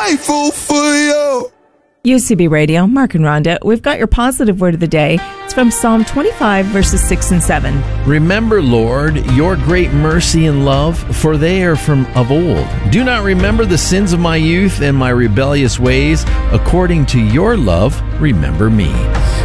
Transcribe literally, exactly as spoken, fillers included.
grateful for you. U C B Radio, Mark and Rhonda, we've got your positive word of the day. It's from Psalm twenty-five, verses six and seven. Remember, Lord, your great mercy and love, for they are from of old. Do not remember the sins of my youth and my rebellious ways. According to your love, remember me.